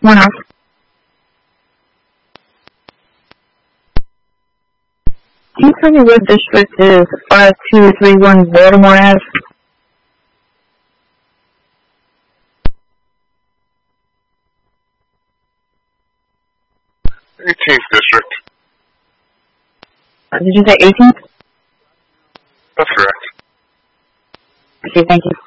One off. Can you tell me what district is 5231 Baltimore Ave? 18th District. Did you say 18th? That's correct. Okay, thank you.